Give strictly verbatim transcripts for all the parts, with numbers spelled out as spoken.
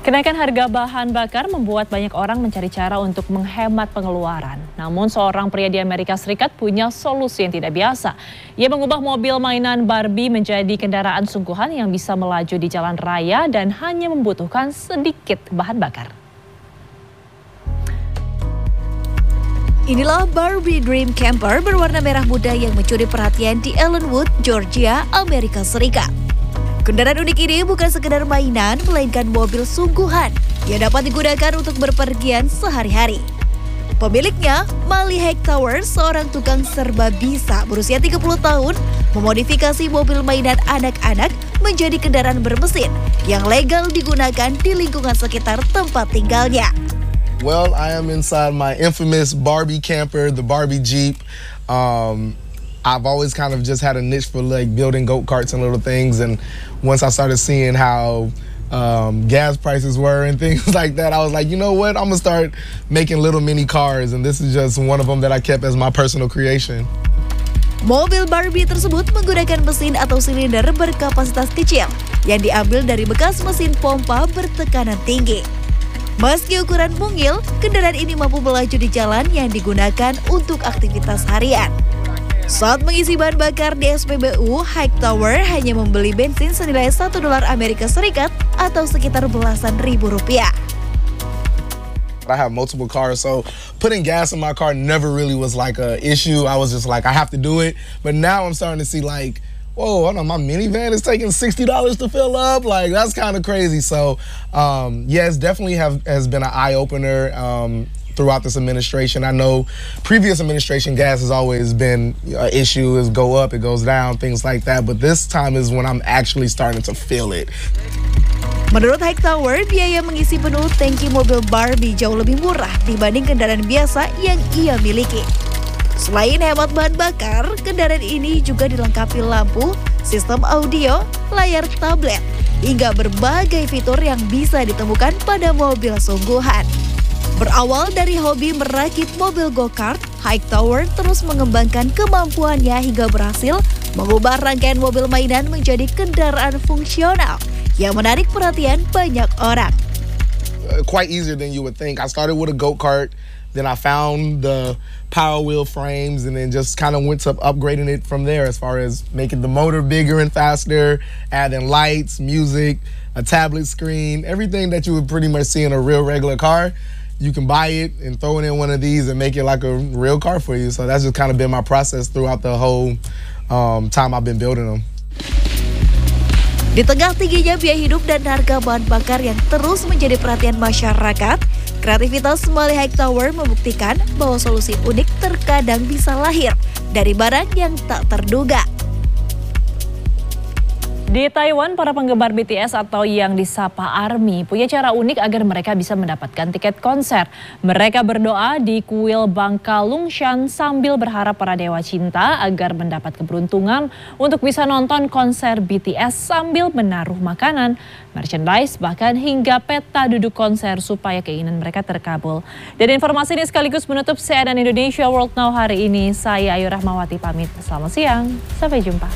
Kenaikan harga bahan bakar membuat banyak orang mencari cara untuk menghemat pengeluaran. Namun seorang pria di Amerika Serikat punya solusi yang tidak biasa. Ia mengubah mobil mainan Barbie menjadi kendaraan sungguhan yang bisa melaju di jalan raya dan hanya membutuhkan sedikit bahan bakar. Inilah Barbie Dream Camper berwarna merah muda yang mencuri perhatian di Ellenwood, Georgia, Amerika Serikat. Kendaraan unik ini bukan sekedar mainan, melainkan mobil sungguhan yang dapat digunakan untuk berpergian sehari-hari. Pemiliknya, Molly Hightower, seorang tukang serba bisa berusia tiga puluh tahun, memodifikasi mobil mainan anak-anak menjadi kendaraan bermesin yang legal digunakan di lingkungan sekitar tempat tinggalnya. Well, I am inside my infamous Barbie camper, the Barbie Jeep. Um, I've always kind of just had a niche for like building go-karts and little things, and once I started seeing how um, gas prices were and things like that, I was like, you know what, I'm gonna start making little mini cars, and this is just one of them that I kept as my personal creation. Mobil Barbie tersebut menggunakan mesin atau silinder berkapasitas kecil yang diambil dari bekas mesin pompa bertekanan tinggi. Meski ukuran mungil, kendaraan ini mampu melaju di jalan yang digunakan untuk aktivitas harian. Saat mengisi bahan bakar di S P B U, Hightower hanya membeli bensin senilai satu dolar Amerika Serikat atau sekitar belasan ribu rupiah. I have multiple cars, so putting gas in my car never really was like a issue. I was just like, I have to do it. But now I'm starting to see like, whoa, I know my minivan is taking sixty dollars to fill up. Like, that's kind of crazy. So, um, yes, definitely have has been an eye-opener um, throughout this administration. I know previous administration gas has always been an issue. It go up, it goes down, things like that. But this time is when I'm actually starting to feel it. Menurut Hightower, biaya mengisi penuh tangki mobil Barbie jauh lebih murah dibanding kendaraan biasa yang ia miliki. Selain hemat bahan bakar, kendaraan ini juga dilengkapi lampu, sistem audio, layar tablet, hingga berbagai fitur yang bisa ditemukan pada mobil sungguhan. Berawal dari hobi merakit mobil go-kart, Hightower terus mengembangkan kemampuannya hingga berhasil mengubah rangkaian mobil mainan menjadi kendaraan fungsional yang menarik perhatian banyak orang. Uh, quite easier than you would think. I started with a go-kart. Then I found the power wheel frames and then just kind of went to upgrading it from there as far as making the motor bigger and faster, adding lights, music, a tablet screen, everything that you would pretty much see in a real regular car. You can buy it and throw it in one of these and make it like a real car for you. So that's just kind of been my process throughout the whole um, time I've been building them. Di tengah tingginya biaya hidup dan harga bahan bakar yang terus menjadi perhatian masyarakat, kreativitas Molly Hightower membuktikan bahwa solusi unik terkadang bisa lahir dari barang yang tak terduga. Di Taiwan, para penggemar B T S atau yang disapa ARMY punya cara unik agar mereka bisa mendapatkan tiket konser. Mereka berdoa di kuil Bangka Lungshan sambil berharap para dewa cinta agar mendapat keberuntungan untuk bisa nonton konser B T S sambil menaruh makanan, merchandise, bahkan hingga peta duduk konser supaya keinginan mereka terkabul. Dan informasi ini sekaligus menutup C N N Indonesia World Now hari ini. Saya Ayu Rahmawati pamit. Selamat siang, sampai jumpa.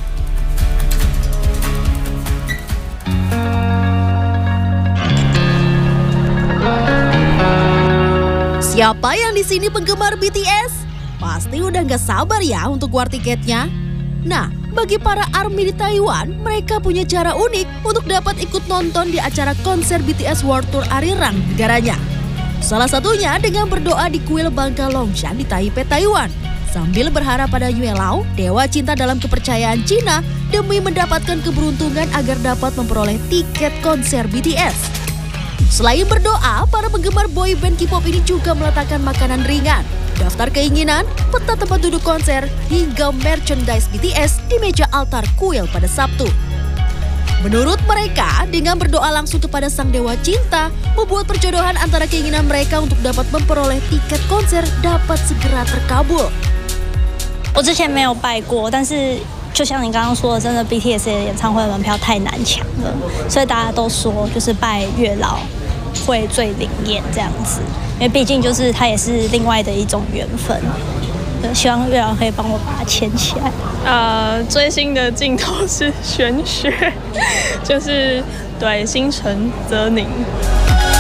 Siapa yang di sini penggemar B T S? Pasti udah gak sabar ya untuk war tiketnya. Nah, bagi para ARMY di Taiwan, mereka punya cara unik untuk dapat ikut nonton di acara konser B T S World Tour Arirang negaranya. Salah satunya dengan berdoa di kuil Bangka Lungshan di Taipei, Taiwan, sambil berharap pada Yue Lao, dewa cinta dalam kepercayaan Cina, demi mendapatkan keberuntungan agar dapat memperoleh tiket konser B T S. Selain berdoa, para penggemar boy band K-pop ini juga meletakkan makanan ringan, daftar keinginan, peta tempat duduk konser, hingga merchandise B T S di meja altar kuil pada Sabtu. Menurut mereka, dengan berdoa langsung kepada sang dewa cinta, membuat perjodohan antara keinginan mereka untuk dapat memperoleh tiket konser dapat segera terkabul. 我之前没有拜过，但是就像你刚刚说的，真的 B T S 的演唱会门票太难抢了，所以大家都说就是拜月老会最灵验这样子，因为毕竟就是它也是另外的一种缘分。希望月老可以帮我把它牵起来。 呃，追星的尽头是玄学，就是对心诚则灵。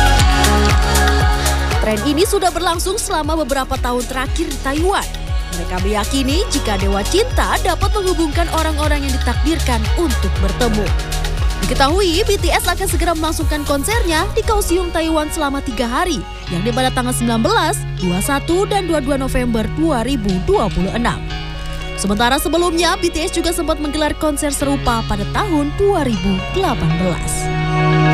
Tren ini sudah berlangsung selama beberapa tahun terakhir di Taiwan. Mereka meyakini jika Dewa Cinta dapat menghubungkan orang-orang yang ditakdirkan untuk bertemu. Diketahui B T S akan segera melangsungkan konsernya di Kaohsiung, Taiwan selama tiga hari, yakni pada tanggal sembilan belas, dua puluh satu, dan dua puluh dua November dua ribu dua puluh enam. Sementara sebelumnya, B T S juga sempat menggelar konser serupa pada tahun dua ribu delapan belas.